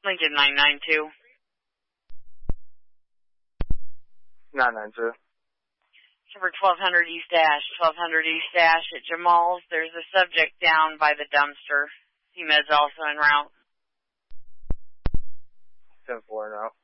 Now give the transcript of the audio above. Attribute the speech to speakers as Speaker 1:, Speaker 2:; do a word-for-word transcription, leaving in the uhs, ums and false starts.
Speaker 1: Lincoln nine nine two.
Speaker 2: nine nine two.
Speaker 1: Number twelve hundred East Ash. twelve hundred East Ash at Jamal's. There's a subject down by the dumpster. C M E D's also en route.
Speaker 2: ten four en route.